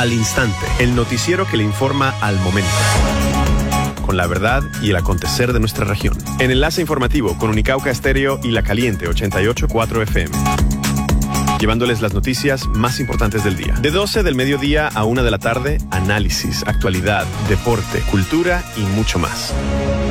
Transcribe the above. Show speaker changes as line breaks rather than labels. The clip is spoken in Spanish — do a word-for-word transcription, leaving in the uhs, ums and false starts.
Al Instante, el noticiero que le informa al momento, con la verdad y el acontecer de nuestra región. En Enlace Informativo con Unicauca Estéreo y La Caliente ochenta y ocho punto cuatro F M. Llevándoles las noticias más importantes del día. De doce del mediodía a una de la tarde, análisis, actualidad, deporte, cultura y mucho más.